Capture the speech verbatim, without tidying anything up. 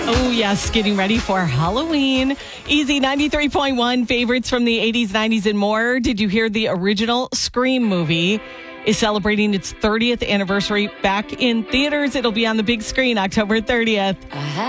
Oh, yes, getting ready for Halloween. Easy ninety-three point one, favorites from the eighties, nineties, and more. Did you hear the original Scream movie is celebrating its thirtieth anniversary back in theaters? It'll be on the big screen October thirtieth.